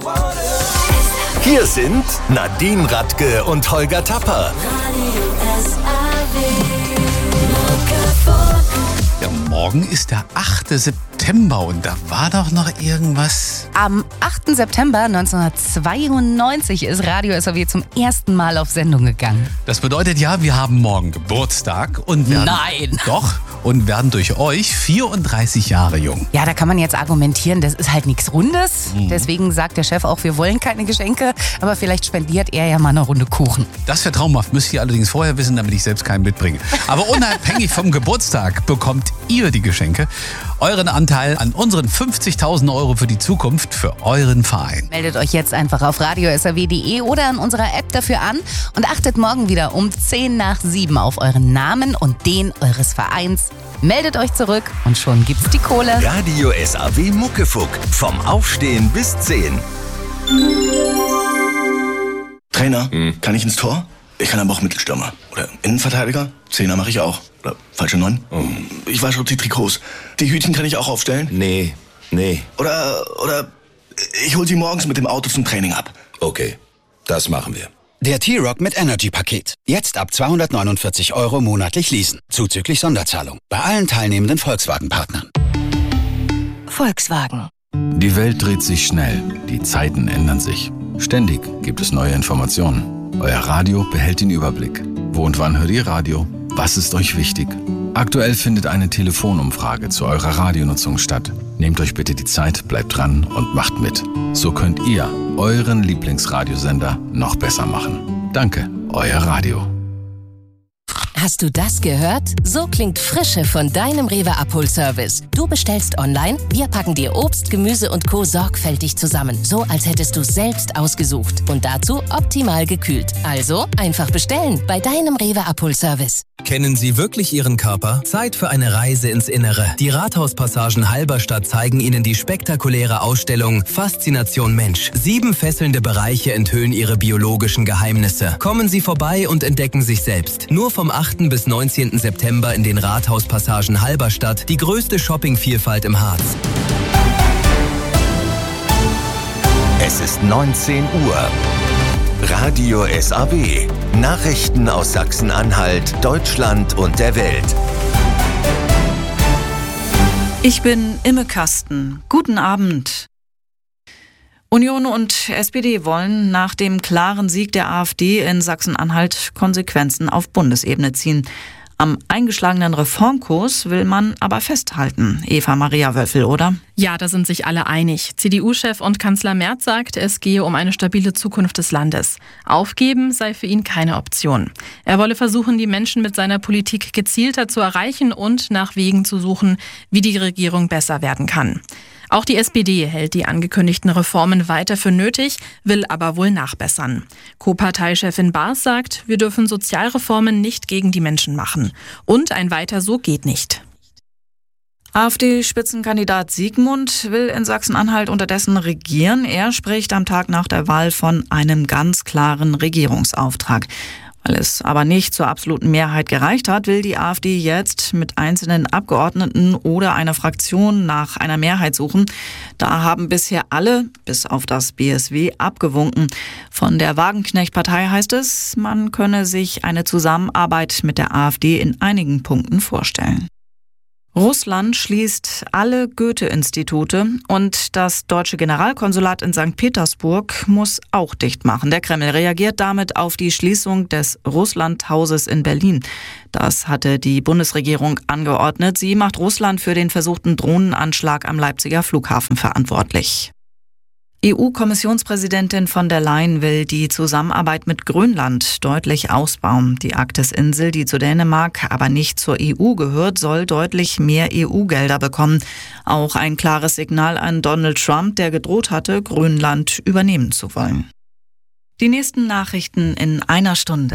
Hier sind Nadine Radke und Holger Tapper. Ja, morgen ist der 8. September und da war doch noch irgendwas. Am 8. September 1992 ist Radio SAW zum ersten Mal auf Sendung gegangen. Das bedeutet ja, wir haben morgen Geburtstag und werden... Nein! Doch, und werden durch euch 34 Jahre jung. Ja, da kann man jetzt argumentieren, das ist halt nichts Rundes. Deswegen sagt der Chef auch, wir wollen keine Geschenke, aber vielleicht spendiert er ja mal eine Runde Kuchen. Das wäre traumhaft, müsst ihr allerdings vorher wissen, damit ich selbst keinen mitbringe. Aber unabhängig vom Geburtstag bekommt ihr die Geschenke. Euren Anteil an unseren 50.000 € für die Zukunft für euren Verein. Meldet euch jetzt einfach auf radiosaw.de oder an unserer App dafür an und achtet morgen wieder um 6:50 auf euren Namen und den eures Vereins. Meldet euch zurück und schon gibt's die Kohle. Radio SAW Muckefuck. Vom Aufstehen bis 10. Trainer, kann ich ins Tor? Ich kann aber auch Mittelstürmer. Oder Innenverteidiger? Zehner mache ich auch. Oder falsche 9? Ich wasche die Trikots. Die Hütchen kann ich auch aufstellen? Nee. Oder ich hol sie morgens mit dem Auto zum Training ab. Okay, das machen wir. Der T-Rock mit Energy-Paket. Jetzt ab 249 € monatlich leasen. Zuzüglich Sonderzahlung. Bei allen teilnehmenden Volkswagen-Partnern. Volkswagen. Die Welt dreht sich schnell. Die Zeiten ändern sich. Ständig gibt es neue Informationen. Euer Radio behält den Überblick. Wo und wann hört ihr Radio? Was ist euch wichtig? Aktuell findet eine Telefonumfrage zu eurer Radionutzung statt. Nehmt euch bitte die Zeit, bleibt dran und macht mit. So könnt ihr euren Lieblingsradiosender noch besser machen. Danke, euer Radio. Hast du das gehört? So klingt Frische von deinem Rewe-Abholservice. Du bestellst online, wir packen dir Obst, Gemüse und Co. sorgfältig zusammen. So, als hättest du selbst ausgesucht. Und dazu optimal gekühlt. Also einfach bestellen bei deinem Rewe-Abholservice. Kennen Sie wirklich Ihren Körper? Zeit für eine Reise ins Innere. Die Rathauspassagen Halberstadt zeigen Ihnen die spektakuläre Ausstellung Faszination Mensch. 7 fesselnde Bereiche enthüllen Ihre biologischen Geheimnisse. Kommen Sie vorbei und entdecken sich selbst. Nur vom 8. bis 19. September in den Rathauspassagen Halberstadt, die größte Shoppingvielfalt im Harz. Es ist 19 Uhr. Radio SAW. Nachrichten aus Sachsen-Anhalt, Deutschland und der Welt. Ich bin Imme Kasten. Guten Abend. Union und SPD wollen nach dem klaren Sieg der AfD in Sachsen-Anhalt Konsequenzen auf Bundesebene ziehen. Am eingeschlagenen Reformkurs will man aber festhalten. Eva-Maria Wölfel, oder? Ja, da sind sich alle einig. CDU-Chef und Kanzler Merz sagt, es gehe um eine stabile Zukunft des Landes. Aufgeben sei für ihn keine Option. Er wolle versuchen, die Menschen mit seiner Politik gezielter zu erreichen und nach Wegen zu suchen, wie die Regierung besser werden kann. Auch die SPD hält die angekündigten Reformen weiter für nötig, will aber wohl nachbessern. Co-Parteichefin Baas sagt, wir dürfen Sozialreformen nicht gegen die Menschen machen. Und ein Weiter so geht nicht. AfD-Spitzenkandidat Siegmund will in Sachsen-Anhalt unterdessen regieren. Er spricht am Tag nach der Wahl von einem ganz klaren Regierungsauftrag. Weil es aber nicht zur absoluten Mehrheit gereicht hat, will die AfD jetzt mit einzelnen Abgeordneten oder einer Fraktion nach einer Mehrheit suchen. Da haben bisher alle, bis auf das BSW, abgewunken. Von der Wagenknecht-Partei heißt es, man könne sich eine Zusammenarbeit mit der AfD in einigen Punkten vorstellen. Russland schließt alle Goethe-Institute und das deutsche Generalkonsulat in St. Petersburg muss auch dicht machen. Der Kreml reagiert damit auf die Schließung des Russlandhauses in Berlin. Das hatte die Bundesregierung angeordnet. Sie macht Russland für den versuchten Drohnenanschlag am Leipziger Flughafen verantwortlich. EU-Kommissionspräsidentin von der Leyen will die Zusammenarbeit mit Grönland deutlich ausbauen. Die Arktis-Insel, die zu Dänemark, aber nicht zur EU gehört, soll deutlich mehr EU-Gelder bekommen. Auch ein klares Signal an Donald Trump, der gedroht hatte, Grönland übernehmen zu wollen. Die nächsten Nachrichten in einer Stunde.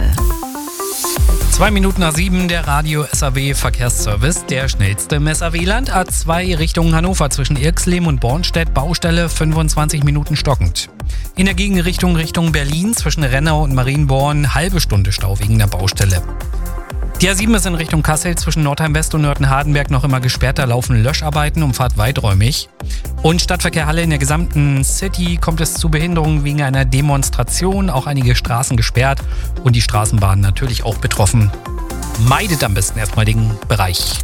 7:02, der Radio SAW Verkehrsservice, der schnellste im SAW-Land. A2 Richtung Hannover zwischen Irxleben und Bornstedt, Baustelle 25 Minuten stockend. In der Gegenrichtung Richtung Berlin zwischen Rennau und Marienborn halbe Stunde Stau wegen der Baustelle. Die A7 ist in Richtung Kassel zwischen Nordheim-West und Nörten-Hardenberg noch immer gesperrt. Da laufen Löscharbeiten, Umfahrt weiträumig. Und Stadtverkehr Halle in der gesamten City kommt es zu Behinderungen wegen einer Demonstration. Auch einige Straßen gesperrt und die Straßenbahnen natürlich auch betroffen. Meidet am besten erstmal den Bereich.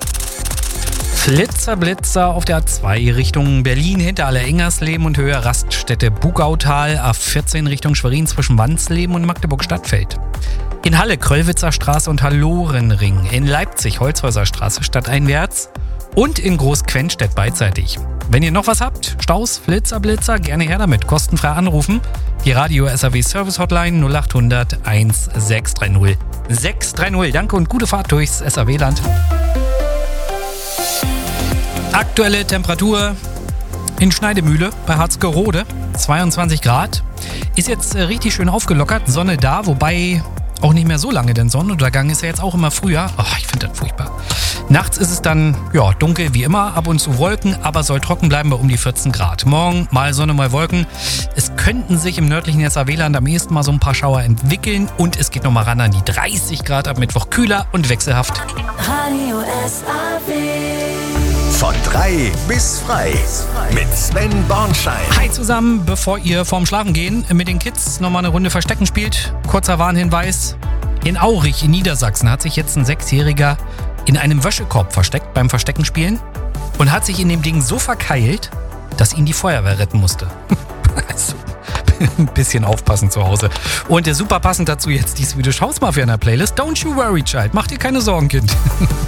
Blitzer auf der A2 Richtung Berlin hinter Allerengernsleben und Höhe Raststätte Bugautal. A14 Richtung Schwerin zwischen Wandsleben und Magdeburg-Stadtfeld. In Halle Kröllwitzer Straße und Hallorenring. In Leipzig Holzhäuser Straße stadteinwärts. Und in Groß-Quenstedt beidseitig. Wenn ihr noch was habt, Staus, Blitzer, gerne her damit. Kostenfrei anrufen. Die Radio SAW Service Hotline 0800 1630 630. Danke und gute Fahrt durchs SAW-Land. Aktuelle Temperatur in Schneidemühle bei Harzgerode, 22 Grad. Ist jetzt richtig schön aufgelockert, Sonne da, wobei auch nicht mehr so lange, denn Sonnenuntergang ist ja jetzt auch immer früher. Oh, ich finde das furchtbar. Nachts ist es dann dunkel wie immer, ab und zu Wolken, aber soll trocken bleiben bei um die 14 Grad. Morgen mal Sonne, mal Wolken. Es könnten sich im nördlichen SAW-Land am ehesten mal so ein paar Schauer entwickeln und es geht nochmal ran an die 30 Grad, ab Mittwoch kühler und wechselhaft. Radio SAW. Von 3 bis frei mit Sven Bornschein. Hi zusammen, bevor ihr vorm Schlafengehen mit den Kids nochmal eine Runde Verstecken spielt. Kurzer Warnhinweis. In Aurich in Niedersachsen hat sich jetzt ein 6-Jähriger in einem Wäschekorb versteckt beim Versteckenspielen und hat sich in dem Ding so verkeilt, dass ihn die Feuerwehr retten musste. Also, ein bisschen aufpassen zu Hause. Und super passend dazu jetzt die Swedish House Mafia in der Playlist. Don't you worry, child. Mach dir keine Sorgen, Kind.